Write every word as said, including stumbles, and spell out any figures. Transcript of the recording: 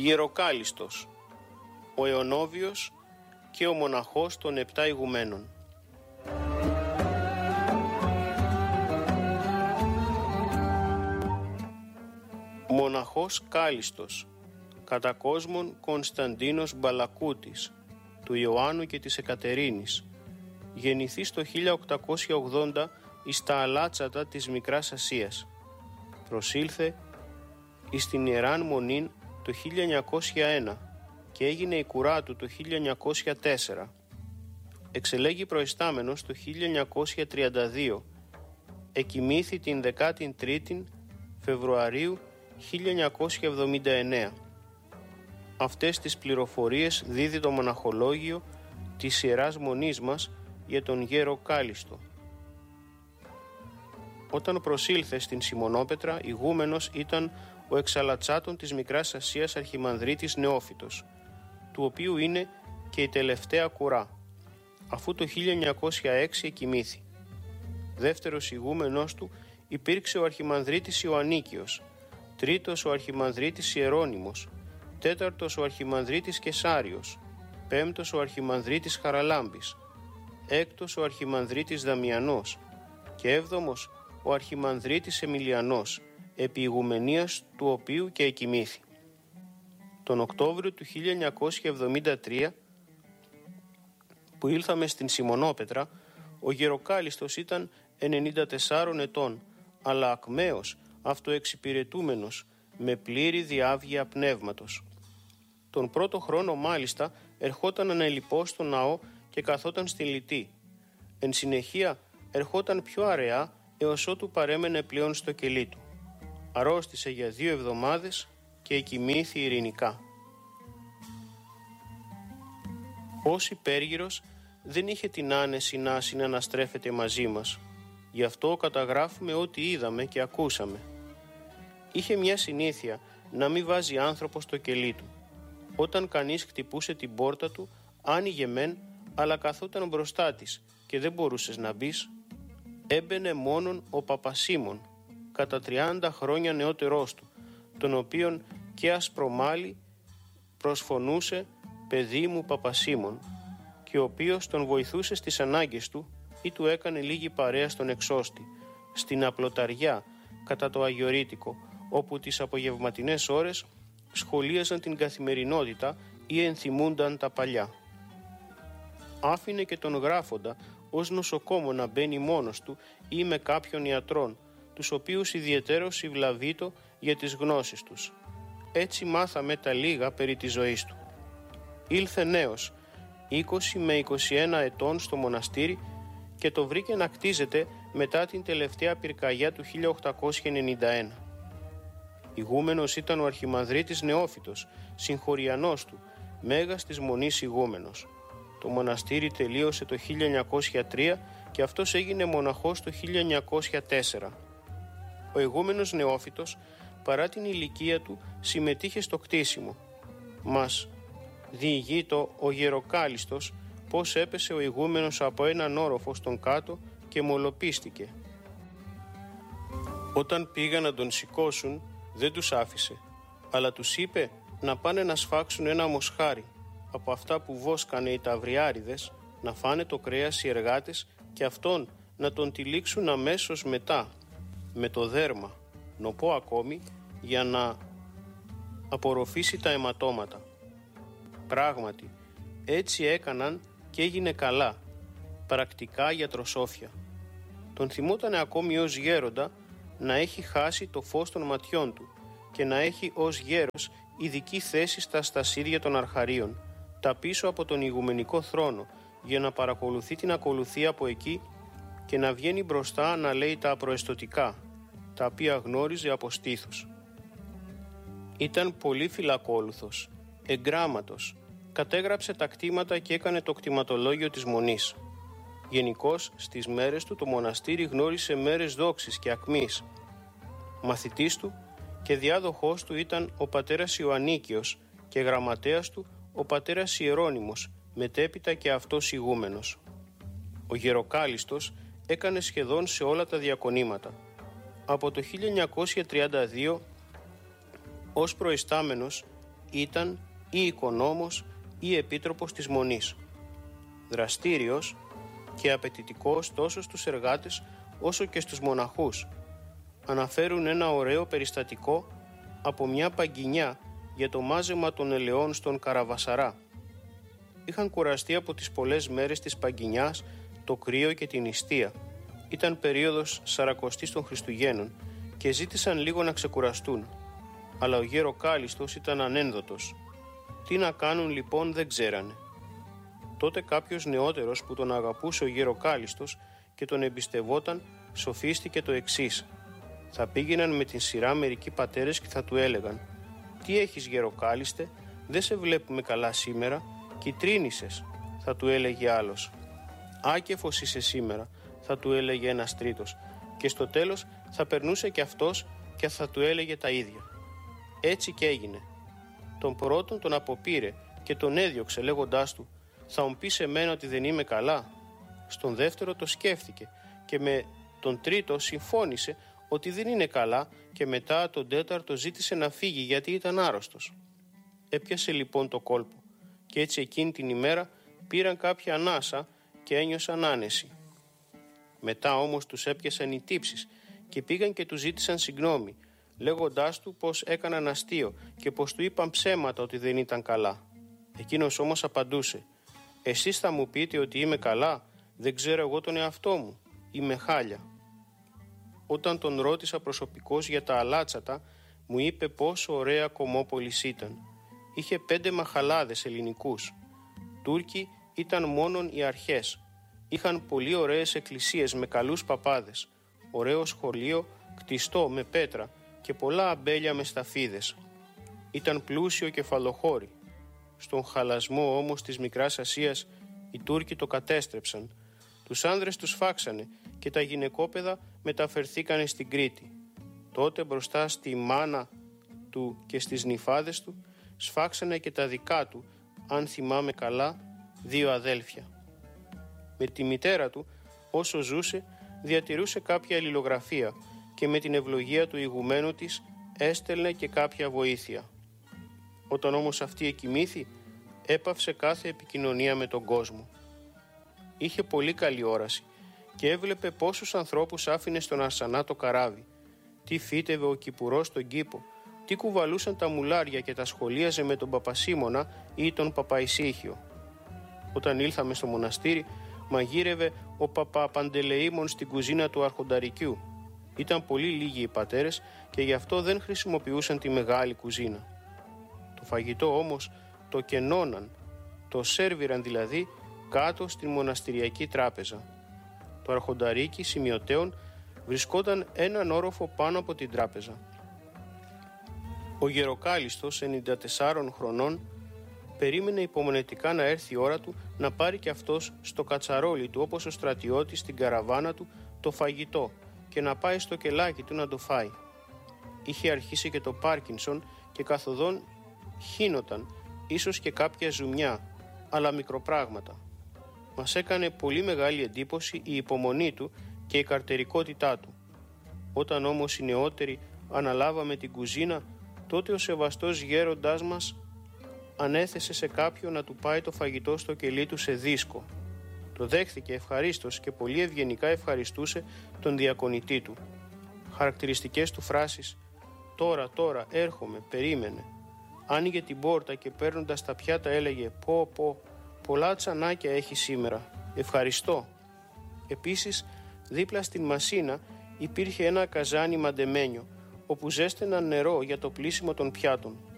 Γεροκάλιστος, ο Αιωνόβιος και ο μοναχός των επτά ηγουμένων. Μοναχός Κάλιστος, κατά κόσμον Κωνσταντίνος Μπαλακούτης, του Ιωάννου και της Εκατερίνης, γεννηθείς το χίλια οκτακόσια ογδόντα εις τα αλάτσατα της Μικράς Ασίας. Προσήλθε εις την Ιεράν Μονήν το χίλια εννιακόσια ένα και έγινε η κουρά του το χίλια εννιακόσια τέσσερα. Εξελέγει προϊστάμενος το χίλια εννιακόσια τριάντα δύο. Εκοιμήθη την δεκάτη τρίτη Φεβρουαρίου χίλια εννιακόσια εβδομήντα εννέα. Αυτές τις πληροφορίες δίδει το μοναχολόγιο της Ιεράς Μονής μας για τον γέρο Κάλιστο. Όταν προσήλθε στην Σιμονόπετρα, ηγούμενος ήταν ο εξαλατσάτων της Μικράς Ασίας Αρχιμανδρίτης Νεόφυτος, του οποίου είναι και η τελευταία κουρά, αφού το χίλια εννιακόσια έξι εκοιμήθη. Δεύτερος ηγούμενος του υπήρξε ο Αρχιμανδρίτης Ιωαννίκιος, τρίτος ο Αρχιμανδρίτης Ιερώνυμος, τέταρτος ο Αρχιμανδρίτης Κεσάριος, πέμπτος ο Αρχιμανδρίτης Χαραλάμπης, έκτος ο Αρχιμανδρίτης Δαμιανός και έβδομος ο Αρχιμανδρίτης Εμιλιανός, επί ηγουμενίας του οποίου και εκοιμήθη. Τον Οκτώβριο του χίλια εννιακόσια εβδομήντα τρία, που ήλθαμε στην Σιμονόπετρα, ο Γεροκάλιστος ήταν ενενήντα τεσσάρων ετών, αλλά ακμαίος, αυτοεξυπηρετούμενος, με πλήρη διάβγεια πνεύματος. Τον πρώτο χρόνο μάλιστα ερχόταν ανελιπώς στο ναό και καθόταν στη λιτή. Εν συνεχεία ερχόταν πιο αραιά έως ότου παρέμενε πλέον στο κελί του. Αρρώστησε για δύο εβδομάδες και εκοιμήθη ειρηνικά. Ως υπέργυρος δεν είχε την άνεση να συναναστρέφεται μαζί μας. Γι' αυτό καταγράφουμε ό,τι είδαμε και ακούσαμε. Είχε μια συνήθεια να μην βάζει άνθρωπο στο κελί του. Όταν κανείς χτυπούσε την πόρτα του, άνοιγε μεν, αλλά καθόταν μπροστά της και δεν μπορούσες να μπεις. Έμπαινε μόνον ο Παπασίμων, κατά τριάντα χρόνια νεότερός του, τον οποίον και ασπρομάλι προσφωνούσε «παιδί μου Παπασίμων», και ο οποίος τον βοηθούσε στις ανάγκες του ή του έκανε λίγη παρέα στον εξώστη, στην απλοταριά κατά το Αγιορείτικο, όπου τις απογευματινές ώρες σχολίαζαν την καθημερινότητα ή ενθυμούνταν τα παλιά. Άφηνε και τον γράφοντα ως νοσοκόμο να μπαίνει μόνος του ή με κάποιον ιατρών, τους οποίους ιδιαιτέρως συβλαβείτο για τις γνώσεις τους. Έτσι μάθαμε τα λίγα περί της ζωής του. Ήλθε νέος, είκοσι με είκοσι ένα ετών στο μοναστήρι και το βρήκε να κτίζεται μετά την τελευταία πυρκαγιά του χίλια οκτακόσια ενενήντα ένα. Ηγούμενος ήταν ο Αρχιμανδρίτης Νεόφυτος, συγχωριανός του, μέγας της Μονής ηγούμενος. Το μοναστήρι τελείωσε το χίλια εννιακόσια τρία και αυτός έγινε μοναχός το χίλια εννιακόσια τέσσερα. Ο ηγούμενος Νεόφυτος, παρά την ηλικία του, συμμετείχε στο κτίσιμο. Μας διηγείτο ο Γεροκάλιστος πως έπεσε ο ηγούμενος από έναν όροφο στον κάτω και μολοπίστηκε. Όταν πήγαν να τον σηκώσουν, δεν τους άφησε, αλλά τους είπε να πάνε να σφάξουν ένα μοσχάρι από αυτά που βόσκανε οι ταυριάριδες, να φάνε το κρέας οι εργάτες και αυτόν να τον τυλίξουν αμέσως μετά με το δέρμα, νοπό ακόμη, για να απορροφήσει τα αιματώματα. Πράγματι, έτσι έκαναν και έγινε καλά, πρακτικά γιατροσόφια. Τον θυμότανε ακόμη ως γέροντα να έχει χάσει το φως των ματιών του και να έχει ως γέρος ειδική θέση στα στασίδια των αρχαρίων, τα πίσω από τον ηγουμενικό θρόνο, για να παρακολουθεί την ακολουθία από εκεί και να βγαίνει μπροστά να λέει τα προεστωτικά, τα οποία γνώριζε από στήθους. Ήταν πολύ φιλακόλουθος, εγκράματος, κατέγραψε τα κτήματα και έκανε το κτηματολόγιο της Μονής. Γενικώς στις μέρες του το μοναστήρι γνώρισε μέρες δόξης και ακμής. Μαθητής του και διάδοχός του ήταν ο πατέρας Ιωαννίκιος και γραμματέας του ο πατέρας Ιερώνυμος, μετέπειτα και αυτός ηγούμενος. Ο Γεροκάλιστος έκανε σχεδόν σε όλα τα διακονήματα. Από το χίλια εννιακόσια τριάντα δύο ως προϊστάμενος ήταν ή οικονόμος ή επίτροπος της Μονής. Δραστήριος και απαιτητικός τόσο στους εργάτες όσο και στους μοναχούς. Αναφέρουν ένα ωραίο περιστατικό από μια παγκινιά για το μάζεμα των ελαιών στον Καραβασαρά. Είχαν κουραστεί από τις πολλές μέρες της παγκινιάς, το κρύο και την νηστεία. Ήταν περίοδος Σαρακοστής των Χριστουγέννων και ζήτησαν λίγο να ξεκουραστούν. Αλλά ο γεροκάλιστος ήταν ανένδοτος. Τι να κάνουν λοιπόν δεν ξέρανε. Τότε κάποιος νεότερος που τον αγαπούσε ο γεροκάλιστος και τον εμπιστευόταν σοφίστηκε το εξής. Θα πήγαιναν με την σειρά μερικοί πατέρες και θα του έλεγαν «Τι έχεις γεροκάλιστε, δεν σε βλέπουμε καλά σήμερα, κυτρίνησες», θα του έλεγε άλλος. «Άκεφος είσαι σήμερα», θα του έλεγε ένας τρίτος, και στο τέλος θα περνούσε και αυτός και θα του έλεγε τα ίδια. Έτσι και έγινε. Τον πρώτον τον αποπήρε και τον έδιωξε λέγοντάς του «Θα μου πεις εμένα ότι δεν είμαι καλά». Στον δεύτερο το σκέφτηκε και με τον τρίτο συμφώνησε ότι δεν είναι καλά και μετά τον τέταρτο ζήτησε να φύγει γιατί ήταν άρρωστος. Έπιασε λοιπόν το κόλπο και έτσι εκείνη την ημέρα πήραν κάποια ανάσα και ένιωσαν άνεση. Μετά όμως τους έπιασαν οι τύψεις και πήγαν και του ζήτησαν συγγνώμη, λέγοντάς του πως έκαναν αστείο και πως του είπαν ψέματα ότι δεν ήταν καλά. Εκείνος όμως απαντούσε «Εσείς θα μου πείτε ότι είμαι καλά, δεν ξέρω εγώ τον εαυτό μου, είμαι χάλια». Όταν τον ρώτησα προσωπικώς για τα αλάτσατα, μου είπε πόσο ωραία Κομμόπολης ήταν. Είχε πέντε μαχαλάδες ελληνικούς. Τούρκοι ήταν μόνον οι αρχές. Είχαν πολύ ωραίες εκκλησίες με καλούς παπάδες, ωραίο σχολείο κτιστό με πέτρα και πολλά αμπέλια με σταφίδες. Ήταν πλούσιο κεφαλοχώρι. Στον χαλασμό όμως της Μικράς Ασίας οι Τούρκοι το κατέστρεψαν. Τους άνδρες τους φάξανε και τα γυναικόπαιδα μεταφερθήκανε στην Κρήτη. Τότε μπροστά στη μάνα του και στις νυφάδες του σφάξανε και τα δικά του, αν θυμάμαι καλά, δύο αδέλφια. Με τη μητέρα του, όσο ζούσε, διατηρούσε κάποια αλληλογραφία και με την ευλογία του ηγουμένου της έστελνε και κάποια βοήθεια. Όταν όμως αυτή εκοιμήθη, έπαυσε κάθε επικοινωνία με τον κόσμο. Είχε πολύ καλή όραση και έβλεπε πόσους ανθρώπους άφηνε στον Αρσανά το καράβι, τι φύτευε ο κυπουρός στον κήπο, τι κουβαλούσαν τα μουλάρια και τα σχολίαζε με τον Παπασίμωνα ή τον Παπαϊσίχιο. Όταν ήλθαμε στο μοναστήρι, μαγείρευε ο Παπαπαντελεήμων στην κουζίνα του Αρχονταρικιού. Ήταν πολύ λίγοι οι πατέρες και γι' αυτό δεν χρησιμοποιούσαν τη μεγάλη κουζίνα. Το φαγητό όμως το κενώναν, το σέρβιραν δηλαδή κάτω στην μοναστηριακή τράπεζα. Το αρχονταρίκι σημειωτέων βρισκόταν έναν όροφο πάνω από την τράπεζα. Ο γεροκάλιστος, ενενήντα τεσσάρων χρονών, περίμενε υπομονετικά να έρθει η ώρα του να πάρει και αυτός στο κατσαρόλι του, όπως ο στρατιώτης στην καραβάνα του, το φαγητό και να πάει στο κελάκι του να το φάει. Είχε αρχίσει και το Πάρκινσον και καθοδόν χύνονταν, ίσως και κάποια ζουμιά, αλλά μικροπράγματα. Μας έκανε πολύ μεγάλη εντύπωση η υπομονή του και η καρτερικότητά του. Όταν όμως οι νεότεροι αναλάβαμε την κουζίνα, τότε ο σεβαστός γέροντάς μας ανέθεσε σε κάποιον να του πάει το φαγητό στο κελί του σε δίσκο. Το δέχθηκε ευχαρίστως και πολύ ευγενικά ευχαριστούσε τον διακονητή του. Χαρακτηριστικές του φράσεις «Τώρα, τώρα, έρχομαι, περίμενε». Άνοιγε την πόρτα και παίρνοντας τα πιάτα έλεγε «Πω, πω, πολλά τσανάκια έχει σήμερα, ευχαριστώ». Επίσης, δίπλα στην μασίνα υπήρχε ένα καζάνι μαντεμένιο, όπου ζέστεναν νερό για το πλύσιμο των πιάτων.